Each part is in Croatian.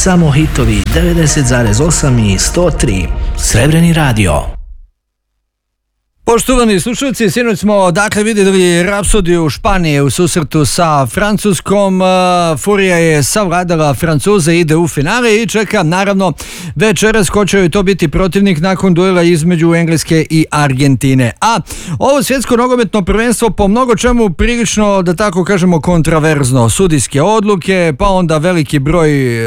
Samo hitovi 90,8 i 103. Srebreni radio. Poštovani slušalci, sinoć smo vidjeli Rapsodiju Španije u susretu sa Francuskom. Furija je savladala Francuze, ide u finale i čeka naravno večeras ko će joj to biti protivnik nakon duela između Engleske i Argentine. A ovo svjetsko nogometno prvenstvo po mnogo čemu prilično, da tako kažemo, kontraverzno. Sudijske odluke, pa onda veliki broj,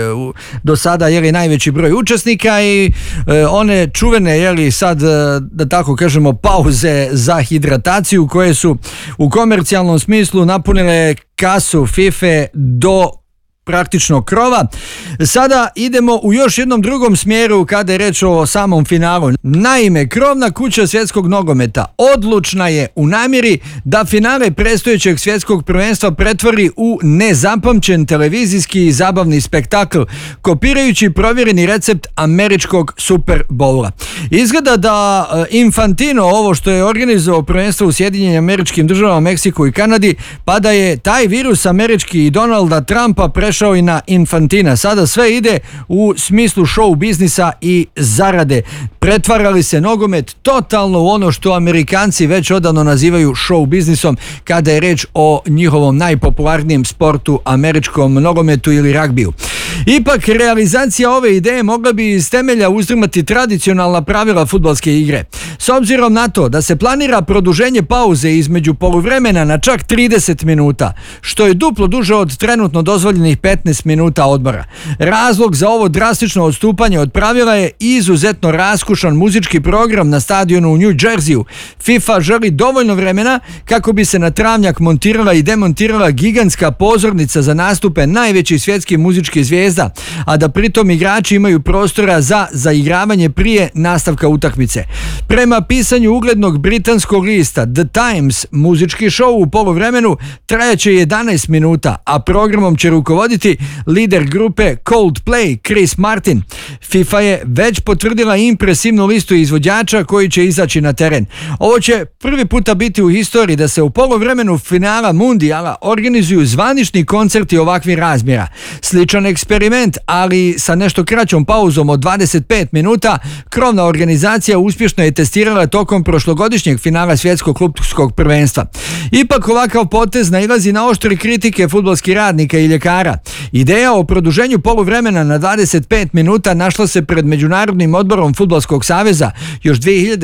do sada najveći broj učesnika i one čuvene sad, da tako kažemo, pauze za hidrataciju koje su u komercijalnom smislu napunile kasu FIFA do praktično krova. Sada idemo u još jednom drugom smjeru kada je reč o samom finalu. Naime, krovna kuća svjetskog nogometa odlučna je u namjeri da finale predstojećeg svjetskog prvenstva pretvori u nezapamćen televizijski i zabavni spektakl, kopirajući provjereni recept američkog Super Bowla. Izgleda da Infantino, ovo što je organizovao prvenstvo u Sjedinjenim Američkim Državama, Meksiku i Kanadi, pa da je taj virus američki i Donalda Trumpa prešao i na Infantina. Sada sve ide u smislu show biznisa i zarade. Pretvarali se nogomet totalno u ono što Amerikanci već odavno nazivaju show biznisom kada je reč o njihovom najpopularnijem sportu, američkom nogometu ili ragbiju. Ipak, realizacija ove ideje mogla bi iz temelja uzdrmati tradicionalna pravila fudbalske igre. S obzirom na to da se planira produženje pauze između poluvremena na čak 30 minuta, što je duplo duže od trenutno dozvoljenih 15 minuta odmora. Razlog za ovo drastično odstupanje od pravila je izuzetno raskušan muzički program na stadionu u New Jerseyu. FIFA želi dovoljno vremena kako bi se na travnjak montirala i demontirala gigantska pozornica za nastupe najvećih svjetskih muzičkih zvijezda, a da pritom igrači imaju prostora za zaigravanje prije nastavka utakmice. Prema pisanju uglednog britanskog lista The Times, muzički šou u poluvremenu trajaće 11 minuta, a programom će rukovoditi lider grupe Coldplay Chris Martin. FIFA je već potvrdila impresivnu listu izvođača koji će izaći na teren. Ovo će prvi puta biti u historiji da se u poluvremenu finala Mundijala organizuju zvanični koncerti ovakvih razmjera. Sličan eksperiment, ali sa nešto kraćom pauzom od 25 minuta, krovna organizacija uspješno je testirala tokom prošlogodišnjeg finala svjetskog klupskog prvenstva. Ipak ovakav potez nailazi na oštre kritike fudbalskih radnika i ljekara. Ideja o produženju poluvremena na 25 minuta našla se pred Međunarodnim odborom Fudbalskog saveza još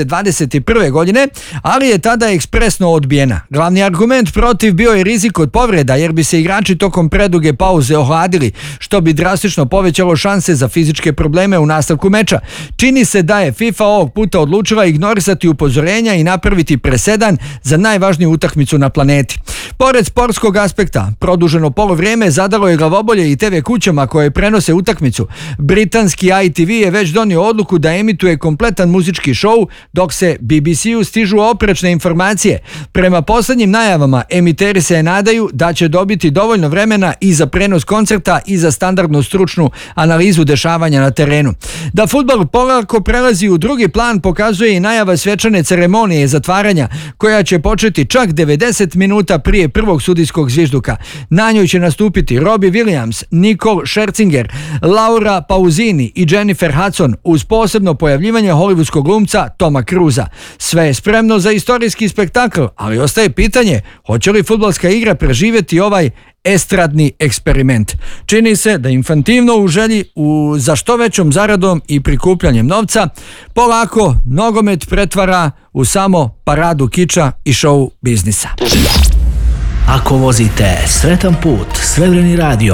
2021. godine, ali je tada ekspresno odbijena. Glavni argument protiv bio je rizik od povreda, jer bi se igrači tokom preduge pauze ohladili, što bi drastično povećalo šanse za fizičke probleme u nastavku meča. Čini se da je FIFA ovog puta odlučila ignorisati upozorenja i napraviti presedan za najvažniju utakmicu na planeti. Pored sportskog aspekta, produženo polovrijeme zadalo je glavobolje i TV kućama koje prenose utakmicu. Britanski ITV je već donio odluku da emituje kompletan muzički šou, dok se BBC-u stižu oprečne informacije. Prema posljednjim najavama, emiteri se nadaju da će dobiti dovoljno vremena i za prenos koncerta i za standardnu stručnu analizu dešavanja na terenu. Da fudbal polako prelazi u drugi plan pokazuje i najava svečane ceremonije zatvaranja, koja će početi čak 90 minuta prije prvog sudijskog zvižduka. Na njoj će nastupiti Robbie Williams, Nicole Scherzinger, Laura Pausini i Jennifer Hudson, uz posebno pojavljivanje hollywoodskog glumca Toma Cruisa. Sve je spremno za istorijski spektakl, ali ostaje pitanje hoće li fudbalska igra preživjeti ovaj estradni eksperiment. Čini se da Infantino u želji za što većom zaradom i prikupljanjem novca polako nogomet pretvara u samo paradu kiča i show biznisa. Ako vozite sretan put, Srebreni radio.